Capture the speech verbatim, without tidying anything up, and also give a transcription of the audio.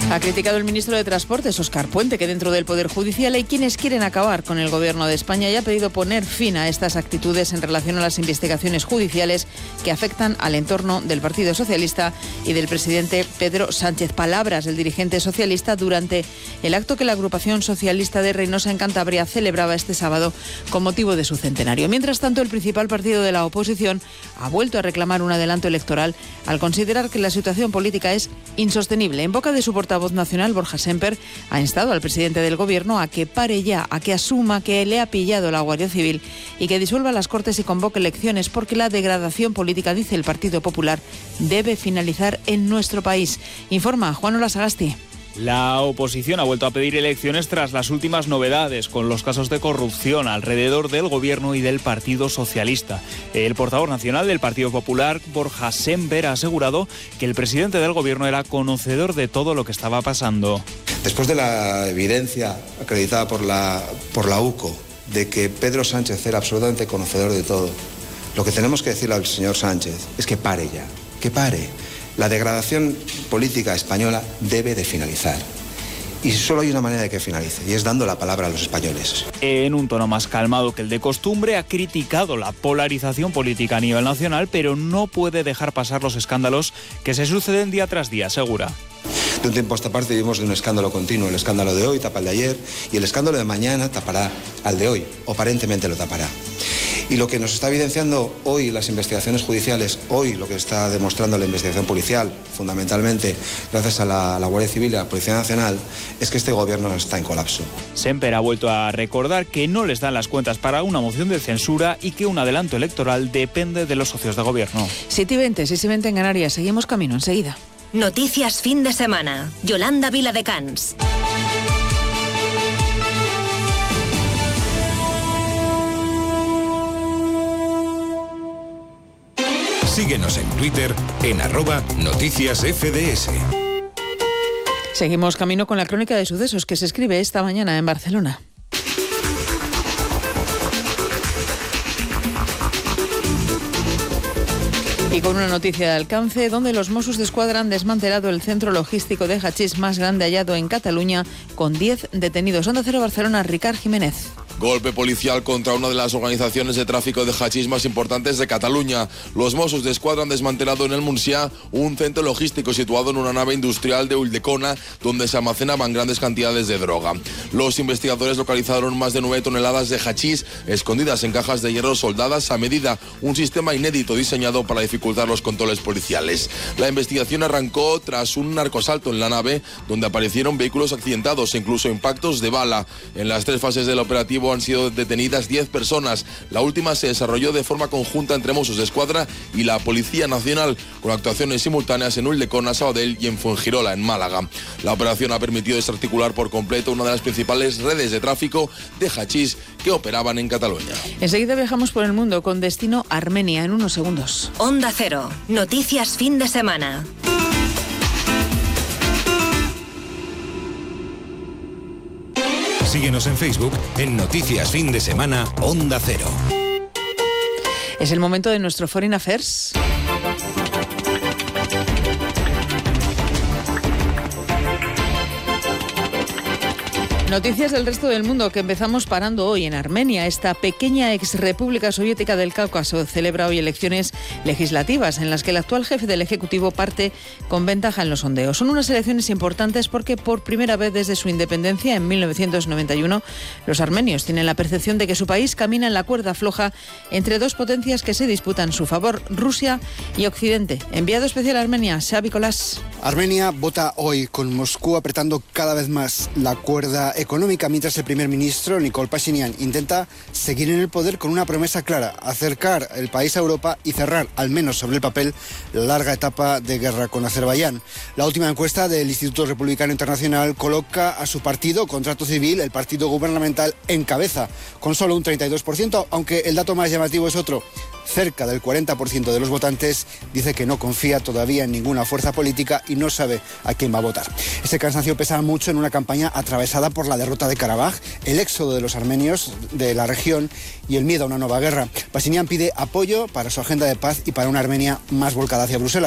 Ha criticado el ministro de Transportes, Óscar Puente, que dentro del Poder Judicial hay quienes quieren acabar con el Gobierno de España y ha pedido poner fin a estas actitudes en relación a las investigaciones judiciales que afectan al entorno del Partido Socialista y del presidente Pedro Sánchez. Palabras del dirigente socialista durante el acto que la agrupación socialista de Reynosa en Cantabria celebraba este sábado con motivo de su centenario. Mientras tanto, el principal partido de la oposición ha vuelto a reclamar un adelanto electoral al considerar que la situación política es insostenible. En boca de su portavoz nacional, Borja Sémper, ha instado al presidente del Gobierno a que pare ya, a que asuma que le ha pillado la Guardia Civil y que disuelva las Cortes y convoque elecciones, porque la degradación política, dice el Partido Popular, debe finalizar en nuestro país. Informa Juan Ola Sagasti. La oposición ha vuelto a pedir elecciones tras las últimas novedades con los casos de corrupción alrededor del Gobierno y del Partido Socialista. El portavoz nacional del Partido Popular, Borja Sémper, ha asegurado que el presidente del Gobierno era conocedor de todo lo que estaba pasando. Después de la evidencia acreditada por la, por la U C O de que Pedro Sánchez era absolutamente conocedor de todo, lo que tenemos que decirle al señor Sánchez es que pare ya, que pare. La degradación política española debe de finalizar. Y solo hay una manera de que finalice, y es dando la palabra a los españoles. En un tono más calmado que el de costumbre, ha criticado la polarización política a nivel nacional, pero no puede dejar pasar los escándalos que se suceden día tras día, asegura. De un tiempo a esta parte vivimos de un escándalo continuo. El escándalo de hoy tapa el de ayer, y el escándalo de mañana tapará al de hoy, o aparentemente lo tapará. Y lo que nos está evidenciando hoy las investigaciones judiciales, hoy lo que está demostrando la investigación policial, fundamentalmente gracias a la, a la Guardia Civil y a la Policía Nacional, es que este Gobierno está en colapso. Sémper ha vuelto a recordar que no les dan las cuentas para una moción de censura y que un adelanto electoral depende de los socios de Gobierno. siete y veinte, seis y veinte en Canarias. Seguimos camino enseguida. Noticias fin de semana. Yolanda Viladecans. Síguenos en Twitter en arroba noticias F D S. Seguimos camino con la crónica de sucesos que se escribe esta mañana en Barcelona. Y con una noticia de alcance, donde los Mossos d'Esquadra han desmantelado el centro logístico de hachís más grande hallado en Cataluña, con diez detenidos. Onda Cero Barcelona, Ricard Jiménez. Golpe policial contra una de las organizaciones de tráfico de hachís más importantes de Cataluña. Los Mossos d'Esquadra han desmantelado en el Montsià un centro logístico situado en una nave industrial de Ulldecona, donde se almacenaban grandes cantidades de droga. Los investigadores localizaron más de nueve toneladas de hachís escondidas en cajas de hierro soldadas a medida, un sistema inédito diseñado para dificultar los controles policiales. La investigación arrancó tras un narcosalto en la nave, donde aparecieron vehículos accidentados e incluso impactos de bala. En las tres fases del operativo han sido detenidas diez personas. La última se desarrolló de forma conjunta entre Mossos d'Esquadra y la Policía Nacional, con actuaciones simultáneas en Ulldecona, Sabadell y en Fuengirola, en Málaga. La operación ha permitido desarticular por completo una de las principales redes de tráfico de hachís que operaban en Cataluña. Enseguida viajamos por el mundo con destino Armenia en unos segundos. Onda Cero. Noticias fin de semana. Síguenos en Facebook en Noticias Fin de Semana Onda Cero. Es el momento de nuestro Foreign Affairs. Noticias del resto del mundo que empezamos parando hoy en Armenia. Esta pequeña exrepública soviética del Cáucaso celebra hoy elecciones legislativas en las que el actual jefe del Ejecutivo parte con ventaja en los sondeos. Son unas elecciones importantes porque por primera vez desde su independencia en mil novecientos noventa y uno los armenios tienen la percepción de que su país camina en la cuerda floja entre dos potencias que se disputan su favor, Rusia y Occidente. Enviado especial a Armenia, Xavi Colás. Armenia vota hoy con Moscú apretando cada vez más la cuerda económica, mientras el primer ministro Nikol Pashinyan intenta seguir en el poder con una promesa clara: acercar el país a Europa y cerrar, al menos sobre el papel, la larga etapa de guerra con Azerbaiyán. La última encuesta del Instituto Republicano Internacional coloca a su partido, Contrato Civil, el partido gubernamental, en cabeza, con solo un treinta y dos por ciento, aunque el dato más llamativo es otro. Cerca del cuarenta por ciento de los votantes dice que no confía todavía en ninguna fuerza política y no sabe a quién va a votar. Ese cansancio pesa mucho en una campaña atravesada por la derrota de Karabaj, el éxodo de los armenios de la región y el miedo a una nueva guerra. Pashinyan pide apoyo para su agenda de paz y para una Armenia más volcada hacia Bruselas.